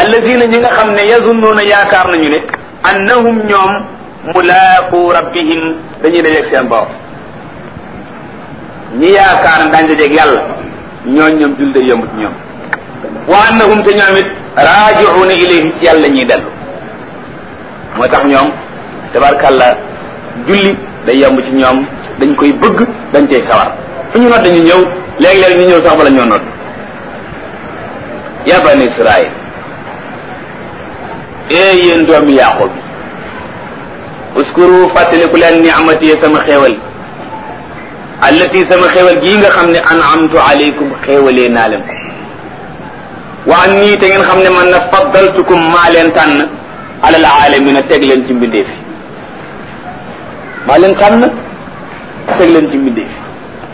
allazina ñi nga xam ne yazunnuuna yaakaar nañu ne annahum ñoom mulaaqu rabbihim dañuy dajeeg seen borom. ñi yaakaar ne daañu dajeeg yàlla ñoom jul day yomb ci ñoom. wa annahum te ñoom it raaji'uuna ilayhi ci yàlla ñuy dellu. moo tax ñoom tabarkàlla julli day yomb ci ñoom dañ koy bëgg dañ cay sawar fu ñu nodd dañu ñëw léeg-léeg ñu ñëw sax bala ñoo nodd. ya bani Israil yéen doomi Yaaqub uskuru fàttaliku leen ni'mati sama xéewal allati sama xéewal gii nga xam ne an'amtu alaykum xéewalee naa leen ko wa anni te ngeen xam ne man na faddaltukum maa leen tànn alal aalamina teg leen ci mbindeef yi maa leen tànn teg leen ci mbindeef yi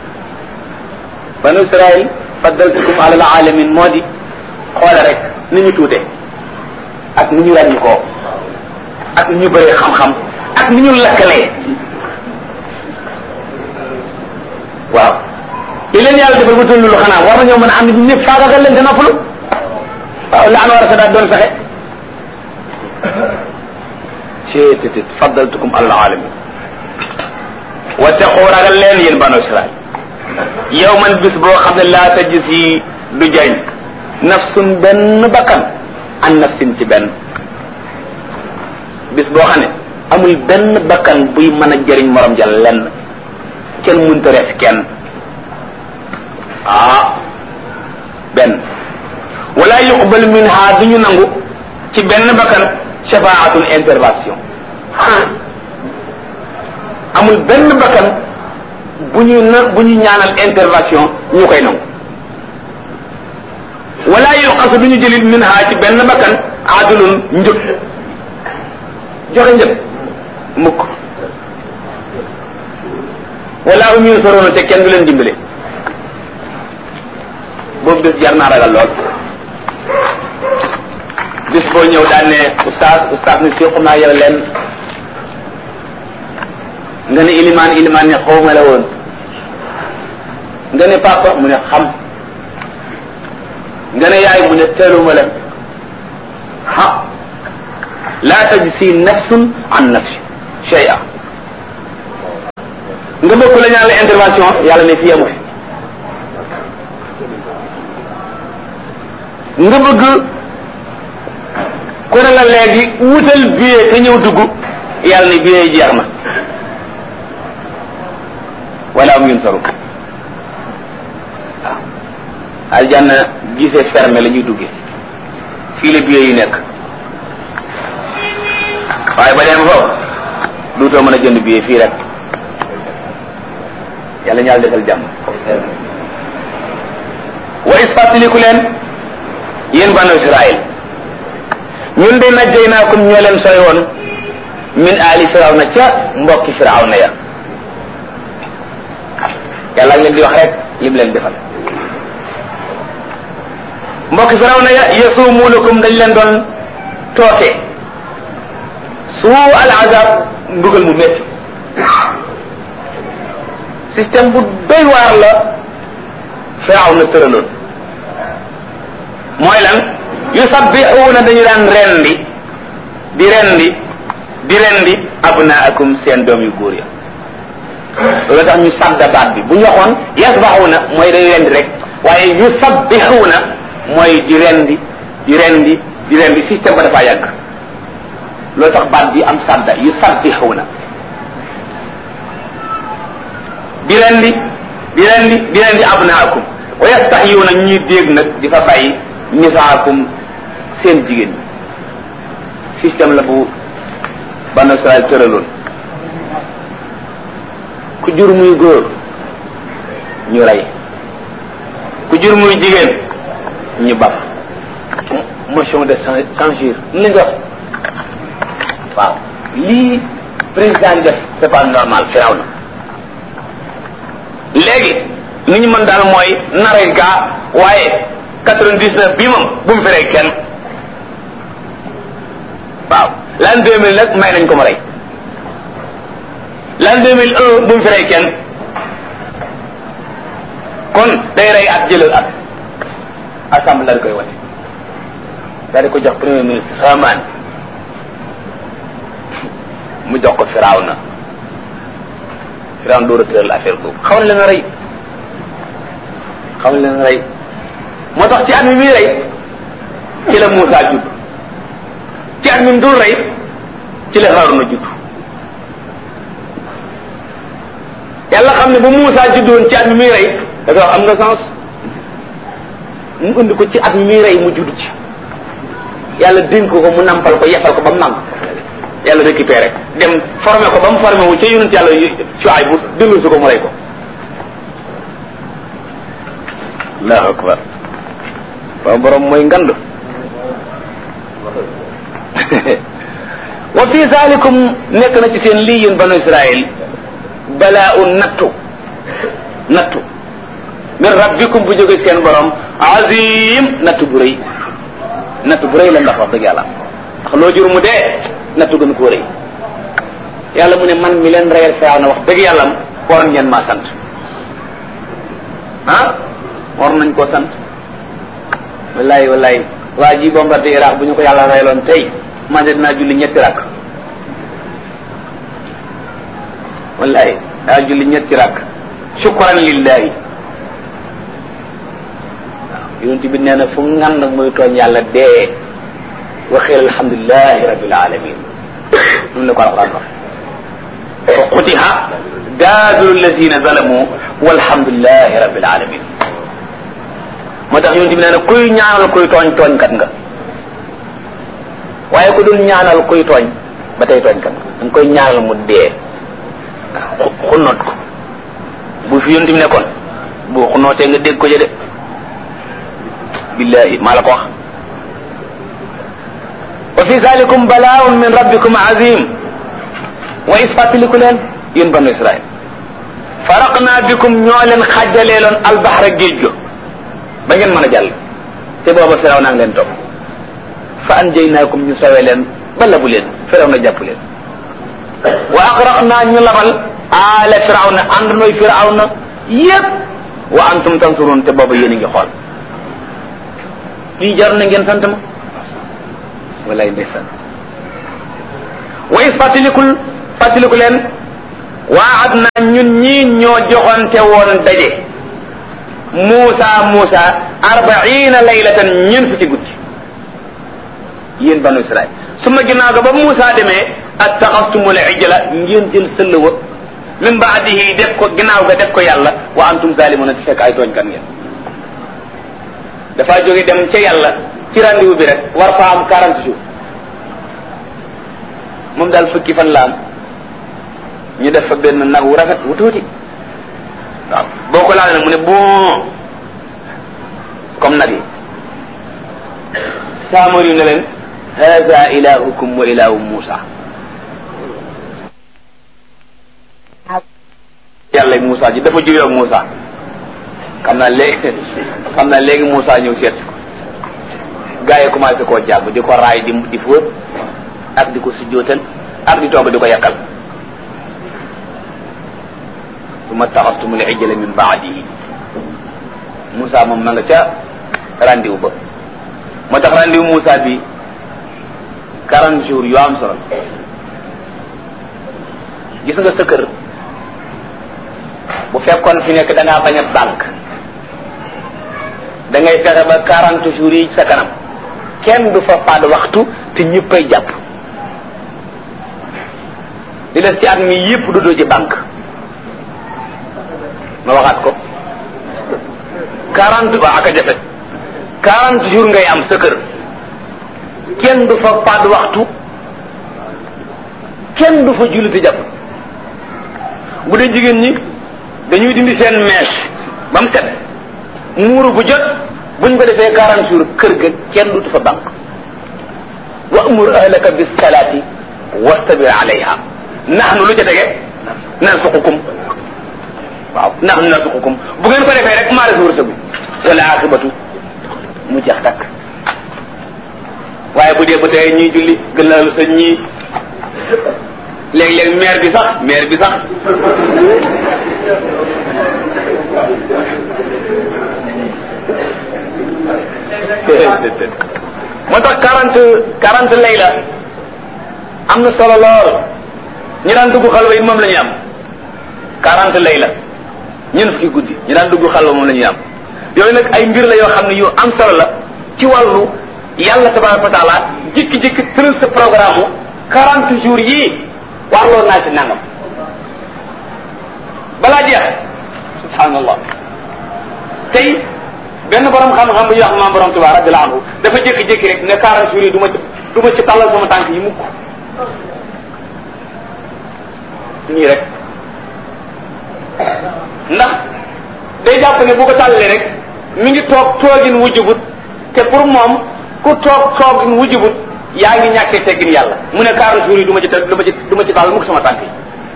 banu Israil faddaltukum alal alamin moo di xoole rek ni ñu tuute ak ni ñu ràññi ko ak ni ñu bëree xam-xam ak ni ñu lakkalee waaw li leen yàlla defal ba tollu lu xanaa war nañoo mën a am ñu ñëpp faagagal leen te noppalu waaw la an war a sa daat doon saxe ceetétit faddaltukum alal alamin wattaqu ragal leen yéen banu Israil yow man bis boo xam ne laa tajzi du jañ nafsun benn bakkan an nafsin ci benn bis boo xam ne amul benn bakkan buy mën a jëriñ morom ja lenn kenn mënta res kenn benn wala yuqbal minha duñu nangu ci benn bakkan shafaatun intervention amul benn bakkan bu ñu ñaanal intervention ñu koy nangu wala yuqasu duñu jëlit minha ci benn bakkan adulun njëg joxe njëg mukk wala hum yunsaruna te kenn du leen dimbale boobu bés jar naa ragal lool bés boo ñëw daan ne oustaz ne si xam naa yow leen nga ne ilimaan ne xaw ma la woon nga ne papa mu ne xam nga ne yaay mu ne teeluma la la tajzi nafsun an nafsi shay'a nga bëgg la ñaan la intervention yàlla ne fi yamu fi nga bëgg ku ne la léegi wutal billet te ñëw dugg yàlla ne billet yi jeex na wala am yunsaru waaw aljanna gisee fermé la ñuy duggee fii la billet yi nekk waaye ba dem foofu duutoo mën a jënd billet fii rek yàlla ñaal defal jàmm wa isfatiliku leen yéen banu Israil ñun de najjaynaakum ñoo leen sooy woon min aali firawna ca mbokki firawna ya yàlla ngeen di wax rek lim leen defal mbokki firawna ya yasumuunakum dañ leen doon tooke suu al azab mbugal mu métti système bu doy waar la firawna tëraloon mooy lan yusabbixuuna dañu daan rendi abnaakum seen doom yu góor ya loolu tax ñu sadda baat bi bu ñu waxoon yasbaxuuna mooy day rendi rek waaye yusabbixuuna mooy di rendi système ba dafa yàgg loolu tax baat bi am sadda yusabbixuuna di rendi abnaakum wa yastahyuuna ñuy dégg nag di fa bàyyi nisaakum seen jigéen ñi système la bu Banu Israël tëraloon ku jur muy góor ñu rey ku jur muy jigéen ñu baf motion de censure ni lañ wax waaw lii président bi def c'est pas normal firaw na léegi ni ñu mën daal mooy naray gaa waaye 99 bii moom bu mu fi rey kenn waaw l'an 2000 nag may nañ ko ma rey l'an 2001 bu mu fi rey kenn kon day rey at jëlal at assemblée la koy wate daal di ko jox premier ministre Haman mu jox ko Firawna door a tëral affaire boobu xaw na leen a rey moo tax ci at mi muy rey ci la Muusa judd ci at mi mu dul rey ci la Haaruna judd yàlla xam ne bu Muusa juddoon ci at mi muy rey da nga wax am nga sens mu indi ko ci at mi muy rey mu judd ci yàlla dénk ko mu nampal ko yefal ko ba mu nàmp yàlla récupéré dem formé ko ba mu formé wu ca yonent yàlla Shuayb bu dellu si ko mu rey ko. Allahu akbar ba borom mooy ngand. wa fi zalikum nekk na ci seen lii yéen banu Israël balaa nattu min rabbikum bu jóge seen borom azim nattu bu rëy la ndax wax dëgg yàlla ndax loo jur mu dee nattu gën koo rëy yàlla mu ne man mi leen reyal Firawna wax dëgg yàlla waroon ngeen maa sant war nañ koo sant wallahi waa ji bombardé Iraq bu ñu ko yàlla reyaloon tey man de dinaa julli ñetti rakk wallahi daa julli ñetti rakk shukran lillahi yonent bi nee na fu ngand muy tooñ yàlla dee waxeel alhamdulilahi rabbil alamin noonu la ko alquran wax fa qutiha daabiru allazina zalamu walhamdulilahi rabbil alamin moo tax yonent bi nee na kuy ñaanal kuy tooñkat nga waaye ku dul ñaanal kuy tooñ ba tey tooñkat nga danga koy ñaanal mu dee xunnoot ko bu fi yonent bi nekkoon bu xunnootee nga dégg ko jëde billahi maa la ko wax wa fi zalikum bala'un min rabbikum azim wa isfatiliku leen yéen banu Israël faraqna bikum ñoo leen xajjaleeloon albahra géej go ba ngeen mën a jàll te booba Firawna ngi leen topp fa anjaynaakum ñu sawee leen ba labu leen Firawna jàpp leen wa agraqna ñu labal ala Firawna ànd nooy Firawna yépp wa antum tansurun te booba yéen a ngi xool lii jar na ngeen sant ma wallaay ndeysaan wa is fàttaliku leen waad na ñun ñii ñoo joxante woon daje Muusa 40 laylatan ñeen fukki guddi yéen banu Israël su ma ginnaaw ga ba Muusa demee attaxastumul ijla ngeen jël sëllwa min baadihi def ko ginnaaw ga def ko yàlla wa antum zalimuna te fekk ay tooñkat ngeen dafa jóge dem ca yàlla ci rendez-vous bi rek war fa am 40 jours moom daal fukki fan la am ñu def fa benn nag wu rafet wu tuuti waaw boo ko laal nag mu ne bon comme nag yi saamari ne leen hada ilahukum wa ilahu Musa yàlla Musa ji dafa jóge ak Musa xam naa léegi Musa ñëw seet ko gaa yi commencé koo jàpp di ko raay di fóot ak di ko sujjootal ak di toog di ko yàkkal summa taxastumul ijla min baadihi Musa moom ma nga ca rendez-vous ba moo tax rendez-vous Musa bi 40 jours yu am solo gis nga sa kër bu fekkoon fi nekk da ngaa bañ a banque da ngay fexe ba 40 jours yi sa kanam kenn du fa paad waxtu te ñëppay jàpp li des ci at mi yëpp du doo ci banque ma waxaat ko 40 ba ak a jafe 40 jours ngay am sa kër kenn du fa paad waxtu kenn du fa julli te jàpp bu dee jigéen ñi dañuy dindi seen mèche ba mu set muuru bu jot buñ ko defee 40 jours kër ga kenn du fa banque wa'mur ahlaka bis salati wastabir alayha nahnu lu ca tege narzuqukum waaw nahnu narzuqukum bu ngeen ko defee rek maa la wërsëgu wala akibatu mu jeex takk waaye bu dee ba tey ñuy julli gën laalu sa ñii léeg-léeg maire bi sax moo tax 40 layla am na solo lool. ñi daan dugg xalwa it moom la ñuy am 40 layla ñeent fukki guddi ñi daan dugg xalwa moom la ñuy am. yooyu nag ay mbir la yoo xam ne yu am solo la ci wàllu yàlla tabaraka wa taala jikki-jikki tëral sa programme 40 jours yii warloo naa ci nangam balaa jeex subhanallah. tey benn borom xam-xam bu ñuy wax maam borom Tuubaa radiyallahu anhu dafa jékki-jékki rek ne 40 jours yi du ma ci tàllal sama tànk yi mukk nii rek ndax day jàpp ne bu ko tàllalee rek mi ngi toogin wujjubut te pour moom ku toogin wujjubut yaa ngi ñàkkee teggin yàlla mu ne 40 jours yi du ma ci tàllal mukk sama tànk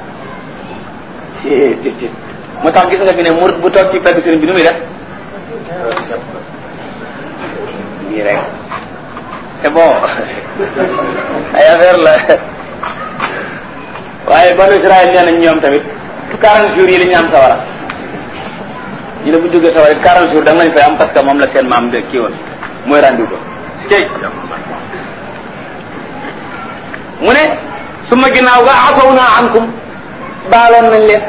yi moo tax gis nga fi ne murid bu toog ci pegg sëriñ bi nu muy def nii rek c'est bon ay affaire la waaye banu Israël nee nañ ñoom tamit 40 jours yi la ñu am sawara ñu ne bu jógee sawara 40 jours da nga lañ fay am parce que moom la seen maam de kii woon mooy rendu ko cey mu ne su ma ginnaaw ga afaw naa ankum baaloon nañ leen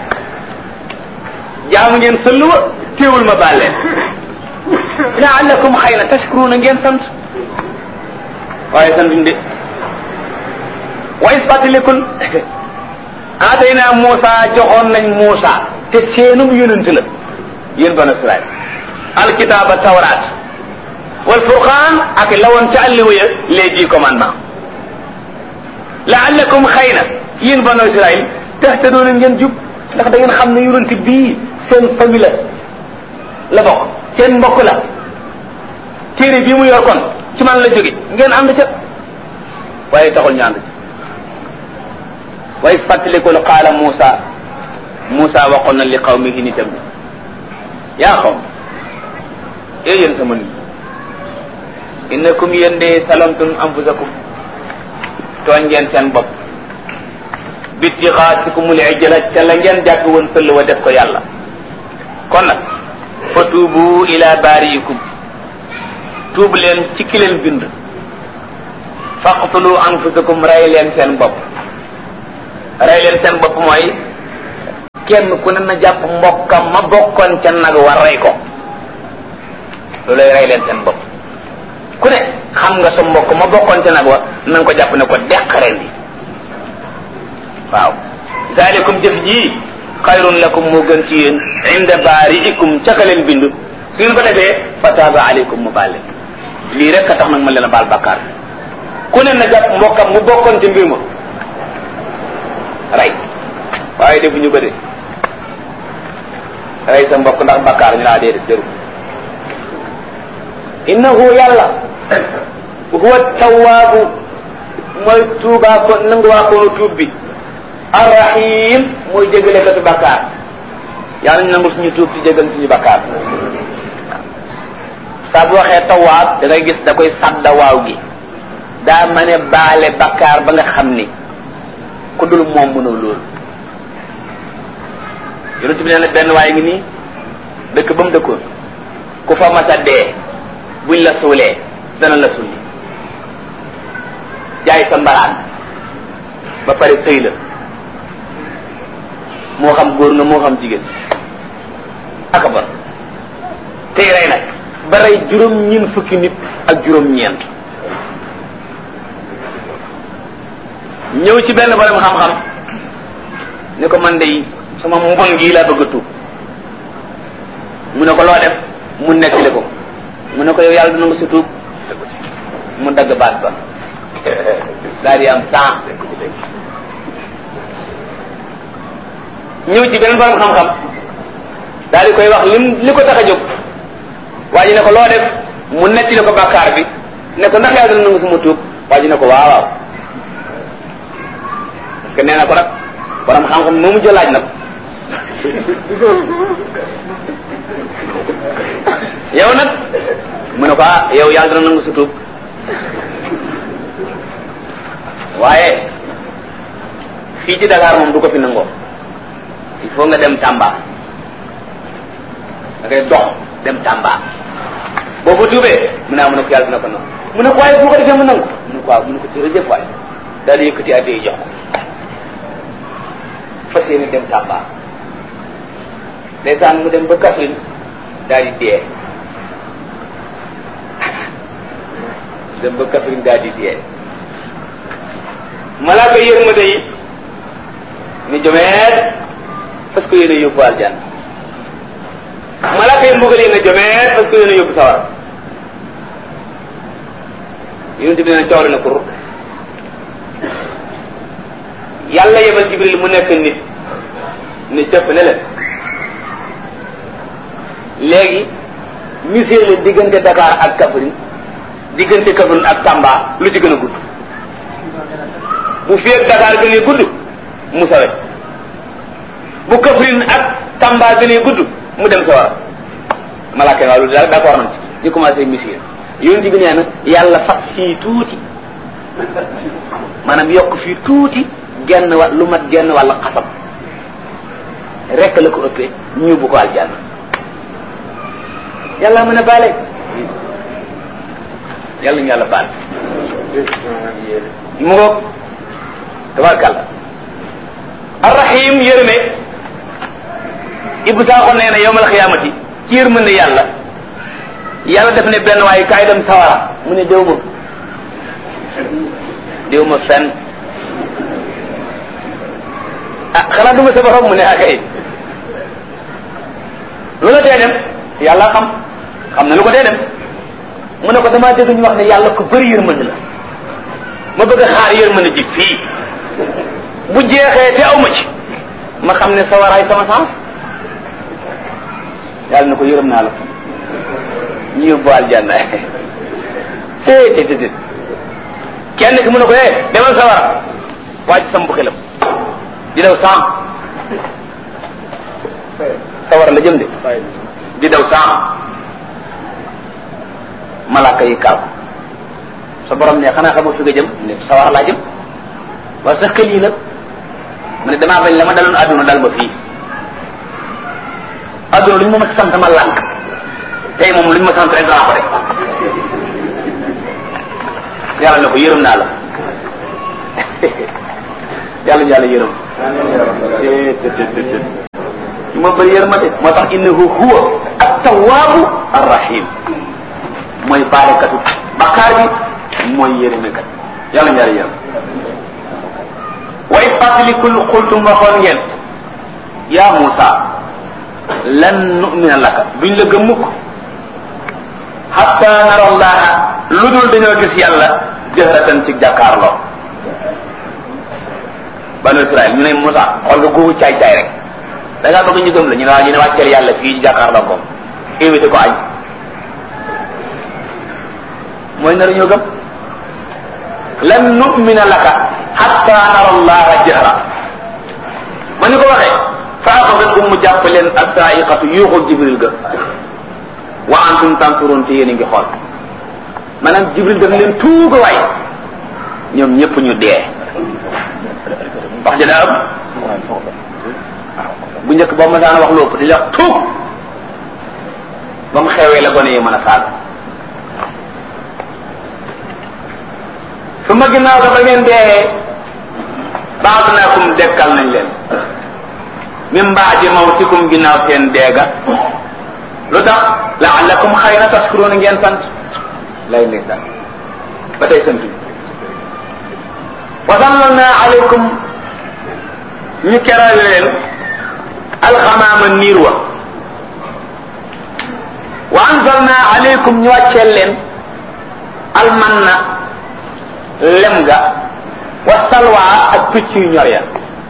jaamu ngeen sëlluwa téewul ma baal leen la'allakum xëy na tashkuruna ngeen sant waaye santuñ de wa isfatilikun atayna Muusa joxoon nañ Muusa te seenum yonent la yéen banu Israël alkitaaba tawraat wal furqaan ak lawoon ca àlliwa ya les 10 commandements la'allakum xëy na yéen banu Israël tahtadoona ngeen jub ndax da ngeen xam ne yonent bii seen famille la bokk seen mbokk la téere bii mu yor kon ci man la jóge ngeen ànd ca waaye taxul ñu ànd ca waaye fàttalikul qaala Muusa waxoon na li qawmihi nitam yaa qawm ee yéen sama nit innakum yéen de salamtum anfusakum tooñ ngeen seen bopp bitixaatikumul ijla ca la ngeen jàpp woon sëll wa def ko yàlla kon nag fa tuubu ila baariikum tuub leen ci ki leen bind faqtulu anfusakum rey leen seen bopp rey leen seen bopp mooy kenn ku ne na jàpp mbokkam ma bokkoon ca nag war rey ko loolay rey leen seen bopp ku ne xam nga sa mbokk ma bokkoon ca nag wa na nga ko jàpp ne ko deq ren di waaw zalikum jëf ji xayrun lakum moo gën ci yéen inda baariikum ca ka leen bind su ngeen ko defee fa taaba aleykum mu baal leen lii rek a tax nag ma leen a baal bakkaar ku ne na jàpp mbokkam mu bokkoon ci mbir ma rey waaye defuñu ko de rey sa mbokk ndax bakkaar ñu laa déedéet jëru innahu yàlla huwa tawaabu mooy tuubaa ko nanguwaa koonu tuub bi arrahim mooy jégale katu bakkaar yàlla ñu nangul suñu tuub ci jégal suñu bakkaar saa bu waxee tawaab da ngay gis da koy sadda waaw gi daa ma ne baale bakkaar ba nga xam ni ku dul moom mënoo loolu yonent bi nee na benn waaye ngi nii dëkk ba mu dëkkoon ku fa masa dee buñ la suulee dana la sulli jaay sa mbaraan ba pare sëy la moo xam góor nga moo xam jigéen aka ba tey rey nag ba rey juróom-ñeent fukki nit ak juróom-ñeent ñëw ci benn borom xam-xam ne ko man de sama mbon gii laa bëgg a tuub mu ne ko loo def mu nettali ko mu ne ko yow yàlla dina nga si tuub mu dagg baat ba daal di am 100 ñëw ci beneen borom xam-xam daal di koy wax li ko tax a jóg waa ji ne ko loo def mu nettali ko bàkkaar bi ne ko ndax yàlla dina nga suma tuub waa ji ne ko waaw waaw parce que nee na ko nag borom xam-xam moomu jëlaaj nag yow nag mu ne ko ah yow yàlla dina nangu sa tuub waaye fii ci Dakar moom du ko fi nangoo il faut nga dem Tamba da ngay dox dem Tamba boo ko tuubee mu ne mu ne ko yàlla dina ko nangu mu ne ko waaye bu ko defee mu nangu mu ne ko waaw mu ne ko jërëjëf waay daal di yëkkati addi jox ko fas yéene dem Tamba ndeysaan mu dem ba Kaffrine daal di dee dem ba Kaffrine daal di dee malaaka yërmande yi ni jomeet parce que yéen a yóbbu aljanna malaaka yi mbugal yi na jomeet parce que yéen a yóbbu sawar yonent bi nee na coow na kur yàlla yebal Jibril mu nekk nit ni cëpp ne leen léegi misir leen diggante Dakar ak Kaffrine diggante Kaffrine ak Tamba lu ci gën a gudd bu fi ak Dakar gënee gudd mu sawe bu Kaffrine ak Tamba gënee gudd mu dem sawar malaaka waaw lu daal d'accord nañ ci ñu commencé misir yonent bi nee na yàlla fas fii tuuti maanaam yokk fii tuuti genn wa lu mat genn wàll xasam rekk la ko ëppee ñu bu ko aljanna yàlla mën a baale yàlla ñu yàlla baal mu ngoog tabarkàlla arrahim yërëme Ibou Sakho nee na yawmal xiyaamati ci yërmande yàlla def ne benn waaye kaay dem sawara mu ne déw ma fenn ah xanaa duma sa borom mu ne akay lu la tee dem yàlla xam na lu ko tee dem mu ne ko damaa dégg ñu wax ne yàlla ko bëri yërmande la ma bëgg a xaar yërmande ji fii bu jeexee te aw ma ci ma xam ne sawaraay sama sens yàlla na ko yërëm naa la ñu yóbbu aljanna té kenn ki mu ne ko demal sawara wàcc sam bu xelam di daw sawara la jëm de di daw malaaka yi kaaw sa borom ne xanaa xamoo fi nga jëm ne sawara laa jëm waaye sa xel yi nag mu ne damaa bañ la ma daloon adduna dal ma fii adduna lu ñu ma sant ma lànk tey moom lu ñu ma sant rek danaa ko rek yàlla ne ko yërëm naa la yàlla yërëm ma bëri yërmande moo tax innahu huwa at-tawwaabu ar-rahim mooy baalekatu bakkaar bi mooy yërëmekat yàlla yërëm way fàttalikul xultum waxoon ngeen yaa Muusa lan nu'mina laka duñ la gëm mukk hatta nara Allaha lu dul dañoo gis yàlla jahratan ci jàkkaarloo banu Israël ñu ne Muusa xool nga googu caay-caay rek da ngaa bëgg ñu gëm la ñu ne waa ñu ne wàcceel yàlla fii jàkkaarloo ko invité ko añ mooy nar ñoo gëm lan nu'mina laka hatta nara Allaha jahra ma ni ko waxee fa axadatkum mu jàpp leen as-saa'iqatu yuuxul Jibril ga wa antum tansurun te yéen a ngi xool maanaam Jibril daf leen tuuga waay ñoom ñëpp ñu dee wax ji daa am bu njëkk boo ma daan wax lépp di la tuug ba mu xewee la gone yi mën a saaga su ma ginnaaw ga ba ngeen dee ba'adnaakum dekkal nañ leen min ba'di mawtikum ginnaaw seen deega lu tax la'allakum xayra tashkuruna ngeen sant lay ndeysaan ba tey sant wa zallalna alaykum ñu keral leen alxamaama niir wa anzalna alaykum ñu wàcceel leen almanna lem ga wa salwa ak picc yu ñor ya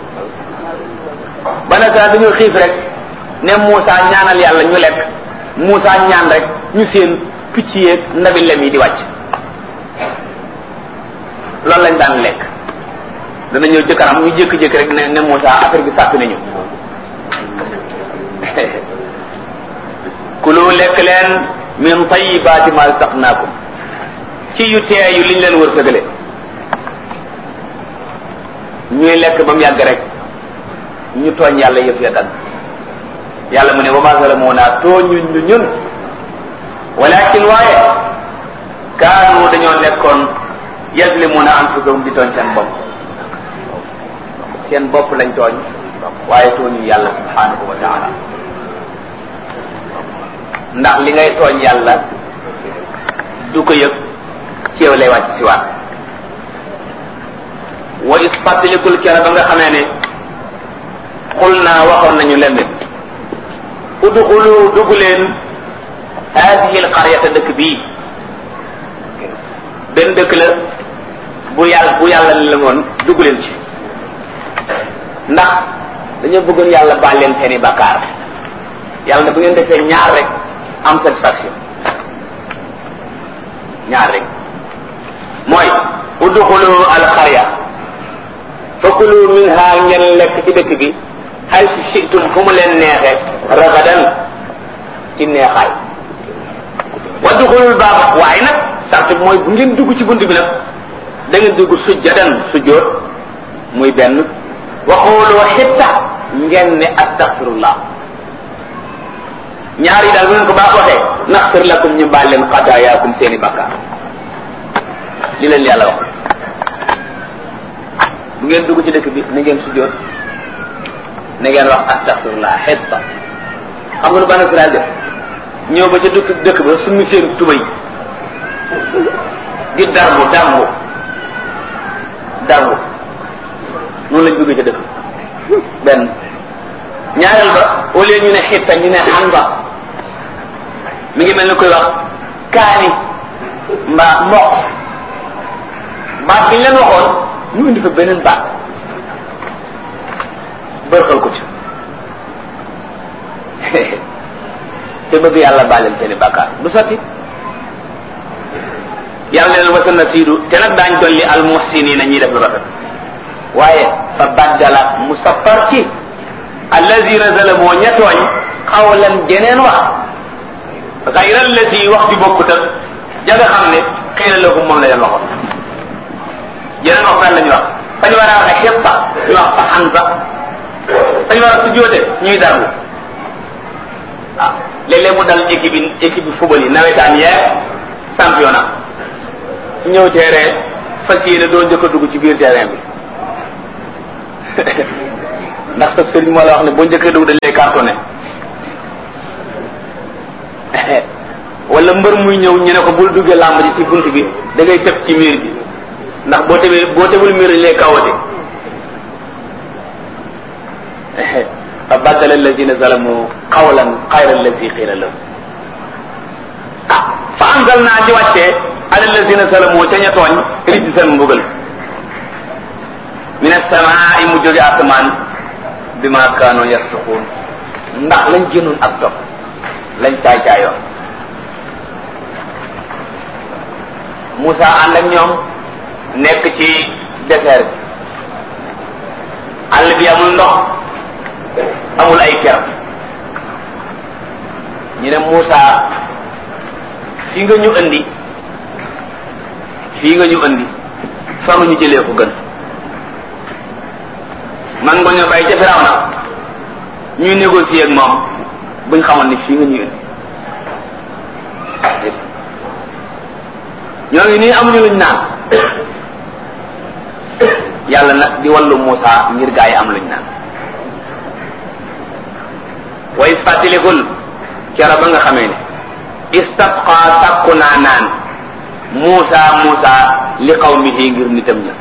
ba nag dañoo xiif rek ne Muusa ñaanal yàlla ñu lekk Muusa ñaan rek ñu seen picc yeeg ndabi lem yi di wàcc loolu lañ daan lekk dana ñëw jëkkaram ñu jékki-jékki rek ne Muusa affaire bi sàppi nañu kulu lekk leen min tayyibaati ma razaqnaakum ci yu teeyu liñ leen wërsëgale ñuy lekk ba mu yàgg rek ñu tooñ yàlla yëf ya dal yàlla mu ne wa ma zalamuuna tooñuñ ñu ñun walakin waaye kaanu dañoo nekkoon yazlimuna anfusahum di tooñ seen bopp lañ tooñ waaye tooñu yàlla subhanahu wa taala ndax li ngay tooñ yàlla du ko yëg ci yow lay wàcc si waat wa is fàttalikul kera ba nga xamee ne xul naa waxoon nañu leen ne udxulu dugg leen haadihi alqaryata dëkk bii benn dëkk la bu yàlla la ngoon dugg leen ci ndax dañoo bëggoon yàlla baal leen seeni bakkaar yàlla ne bu ngeen defee ñaar rek am satisfaction ñaar rek mooy udxulu alqarya fakulu minha ngeen lekk ci dëkk bi haysu shi'tum fu mu leen neexe ragadan ci neexaay wadduxulul baaba waaye nag sart bi mooy bu ngeen dugg ci bunt bi nag da ngeen dugg sujjadan sujjóot muy benn waxooloo xitta ngeen ne astaghfirullah ñaar yi daal bu ngeen ko baax waxee naxfir lakum ñu baal leen xadaayaakum seeni bakkaar li leen yàlla wax bu ngeen dugg ci dëkk bi na ngeen sujjóot na ngeen wax astaghfirullah xitta xam nga lu bana firal def ñëw ba ca dëkk ba summi seen tubay di darbu noonu lañ duggee ca dëkk benn ñaareel ba au lieu ñu ne xitta ñu ne xanba mi ngi mel ni koy wax kaani mbaa mboq baat bi ñu leen waxoon ñu indi fa beneen baat bërxal ko ci te bëgg yàlla baaleen seeni bàkkaar du sotti yàlla leen wasa na siidu te nag daañ dolli almuhsiniina ñuy def lu rafet waaye fa baddala mu sappar ci allazina zalamoo ña tooñ xawlan jeneen wax xayra allazi wax ci bokkut ak ja nga xam ne xiila lahum moom la leen waxoon jeneen wax daal la ñu wax fañu war a waxe xetta ñu wax fa xansa fañu war a sujjóote ñuy darbu waaw léeg-léeg mu dal équipe bi football yi nawetaan yeeg championnat ñëw terrain fas yéene doo njëkk a dugg ci biir terrain bi ndax sa sëriñ moo la wax ne boo njëkk a dugg dañ lay cartonné wala mbër muy ñëw ñu ne ko bul duggee làmb ji ci bunt bi da ngay tëb ci miir bi ndax boo tebul miir dañ lay kawate fa baddala alladina zalamu qawlan xayra alladi qiila lahum fa anzalna ci wàccee ala alladina zalamu ca ña tooñ rijsan mbugal min as-samaa'i mu jóge asamaan bima kaanu yasquun ndax lañ génnoon ak topp lañ caay-caayoon Moussa ànd ak ñoom nekk ci désert bi àll bi amul ndox amul ay ker ñu ne Moussa fii nga ñu andi fa nga ñu jëlee ko gën man nga ñoo bàyyi ca Firawna ñuy négocier ak moom buñ xamoon ni fii nga ñu indi ñoo ngi nii amuñu luñ naan yàlla nag di wallu Moussa ngir gaa yi am luñ naan wa is fàttalikul kera ba nga xamee ne istasqa sàkku naa naan Moussa li qawmihi ngir nitam ña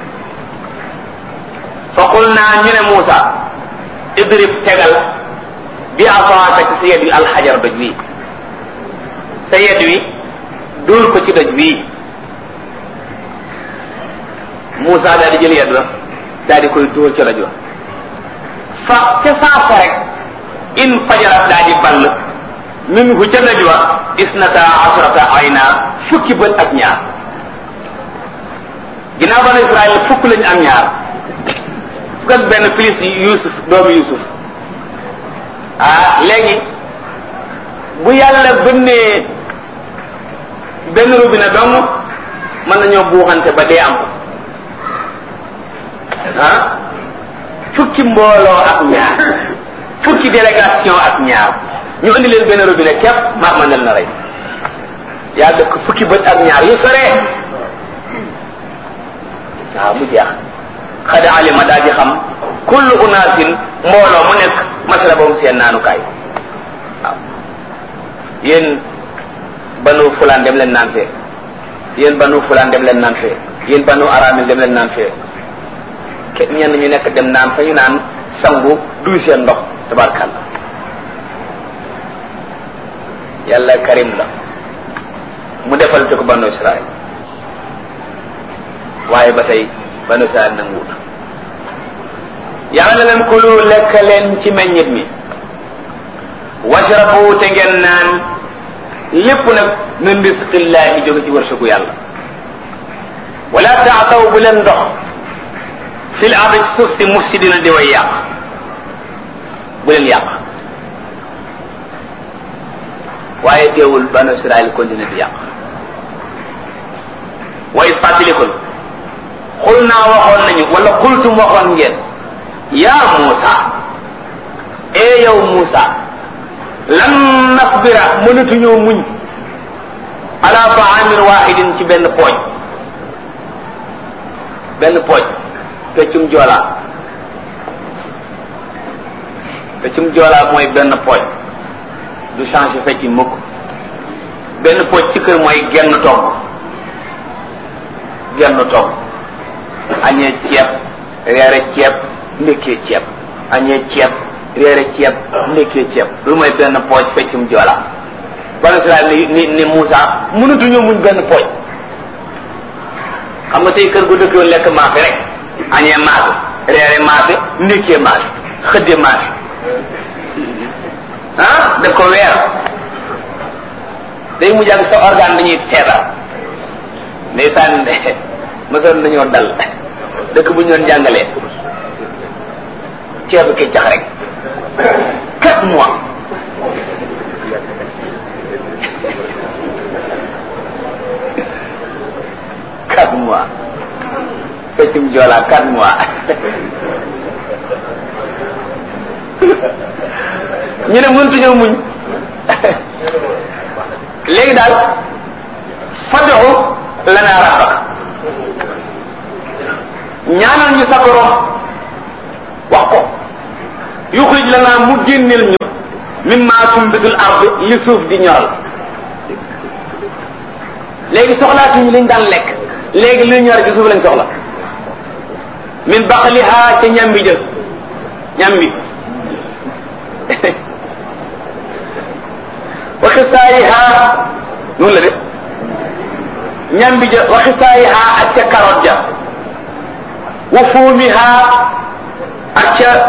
fa qul naa ñu ne Moussa idrib tegal bi asaaka ci sa yet wi alxajar doj wi sa yet wi dóor ko ci doj wi Moussa daal di jël yet wa daal di koy dóor ca doj wa fa ca saasa rek in fajarat daal di ball minhu ca doj wa isnata asrata ayna fukki bët ak ñaar ginnaaw banu Israël fukk lañu am ñaar fukk ak benn plus Yuusuf doomu Yuusuf léegi bu yàlla bënnee benn robinet dong mën nañoo buuxante ba dee am fukki mbooloo ak ñaar fukki délégation ak ñaar ñu indi leen benn robinet képp maa mën na rey yaa dëkk fukki bët ak ñaar yu sore waaw mu jeex xad alima daal di xam kullu unaasin mbooloo mu nekk masrabahum seen naanukaay waaw yéen banu fulaan dem leen naan fee yéen banu fulaan dem leen naan fee yéen banu aramil dem leen naan fee ñenn ñu nekk dem naan fa ñu naan sangu duy seen ndox tabarkalla yàlla karim la mu defal ci ko banu Israël waaye ba tey banu Israël nanguwut yàlla na leen kulu lekk leen ci meññit mi washrabu te ngeen naan lépp nag min risqillahi jóge ci wërsëgu yàlla wala taataw bu leen ndox fil ardi ci suuf si mufsidina di way yàq bu leen yàq waaye teewul banu Israël continue di yàq wa is fàttalikul xul naa waxoon nañu wala xultum waxoon ngeen yaa Muusa ee yow Muusa lan nasbira mënatuñoo muñ ala ta'amin wahidin ci benn pooj peccum joolaa mooy benn pooj du changé fecci mukk benn pooj ci kër mooy genn togg añee ceeb reere ceeb ndekkee ceeb añee ceeb reere ceeb ndekkee ceeb lu mooy benn pooj feccum joolaa banu Israël ni Muusa mënatuñoo muñ benn pooj xam nga tey kër gu dëkkoon lekk maafe rek añee maafe reere maafe ndekkee maafe xëdde maafe daf ko weer day mujj ak sa organe dañuy feebar ndeysaan mësoon nañoo dal dëkk bu ñu doon jàngalee ceebu keccax rek 4 mois feccum joolaa 4 mois ñu ne mëntuñoo muñ léegi daal fad'u lanaa rabbak ñaanal ñu sa borom wax ko yuxrij lanaa mu génneel ñu mimmaa tumbitul ard li suuf di ñoral léegi soxlaatuñu liñ daan lekk léegi li ñor ci suuf lañ soxla min baqliha ca ñambi jël ñambi wa xisaayiha noonu la de ñambi ja wa xisaayiha ak ca carotte ja wa fuumiha ak ca